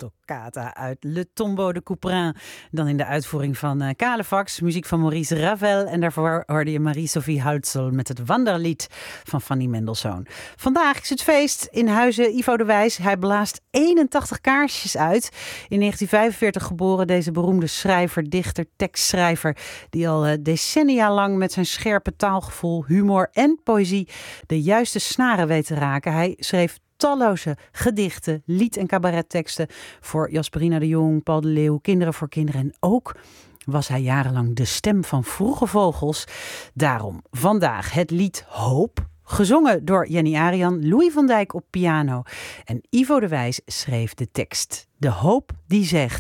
Toccata uit Le Tombeau de Couperin. Dan in de uitvoering van Calefax, muziek van Maurice Ravel. En daarvoor hoorde je Marie-Sophie Huitzel met het Wanderlied van Fanny Mendelssohn. Vandaag is het feest in Huize Ivo de Wijs. Hij blaast 81 kaarsjes uit. In 1945 geboren, deze beroemde schrijver, dichter, tekstschrijver, die al decennia lang met zijn scherpe taalgevoel, humor en poëzie de juiste snaren weet te raken. Hij schreef talloze gedichten, lied- en cabaretteksten voor Jasperina de Jong, Paul de Leeuw, Kinderen voor Kinderen. En ook was hij jarenlang de stem van Vroege Vogels. Daarom vandaag het lied Hoop, gezongen door Jenny Arian, Louis van Dijk op piano. En Ivo de Wijs schreef de tekst. De hoop die zegt: